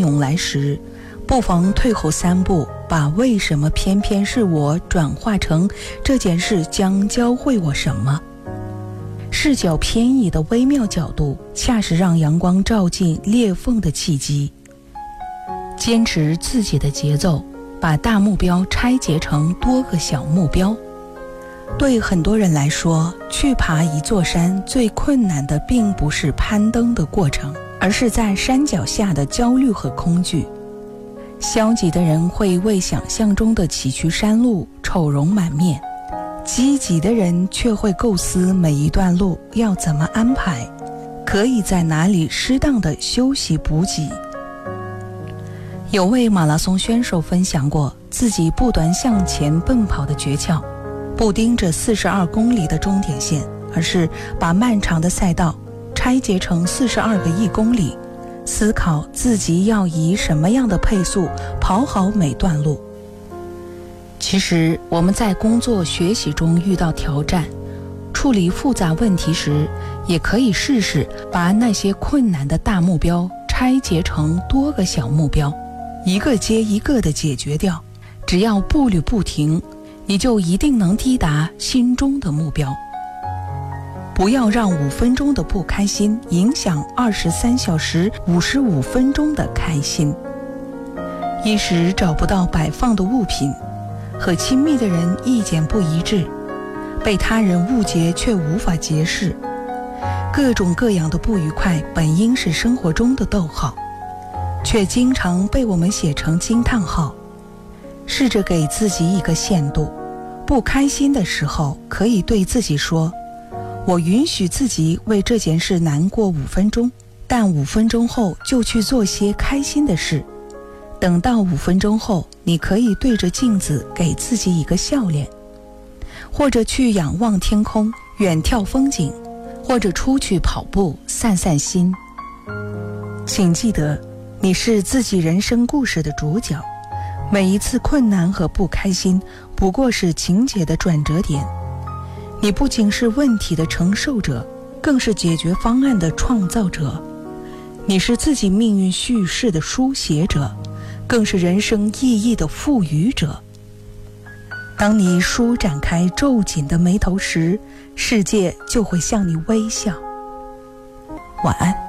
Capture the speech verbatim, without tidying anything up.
涌来时，不妨退后三步，把为什么偏偏是我转化成这件事将教会我什么。视角偏移的微妙角度，恰是让阳光照进裂缝的契机。坚持自己的节奏，把大目标拆解成多个小目标。对很多人来说，去爬一座山最困难的并不是攀登的过程，而是在山脚下的焦虑和恐惧。消极的人会为想象中的崎岖山路愁容满面，积极的人却会构思每一段路要怎么安排，可以在哪里适当的休息补给。有位马拉松选手分享过自己不断向前奔跑的诀窍，不盯着四十二公里的终点线，而是把漫长的赛道拆解成四十二个一公里，思考自己要以什么样的配速跑好每段路。其实我们在工作学习中遇到挑战，处理复杂问题时，也可以试试把那些困难的大目标拆解成多个小目标，一个接一个的解决掉。只要步履不停，你就一定能抵达心中的目标。不要让五分钟的不开心影响二十三小时五十五分钟的开心。一时找不到摆放的物品，和亲密的人意见不一致，被他人误解却无法解释，各种各样的不愉快本应是生活中的逗号，却经常被我们写成惊叹号。试着给自己一个限度，不开心的时候可以对自己说，我允许自己为这件事难过五分钟，但五分钟后就去做些开心的事。等到五分钟后，你可以对着镜子给自己一个笑脸，或者去仰望天空，远眺风景，或者出去跑步散散心。请记得，你是自己人生故事的主角，每一次困难和不开心不过是情节的转折点。你不仅是问题的承受者，更是解决方案的创造者。你是自己命运叙事的书写者，更是人生意义的赋予者。当你舒展开皱紧的眉头时，世界就会向你微笑。晚安。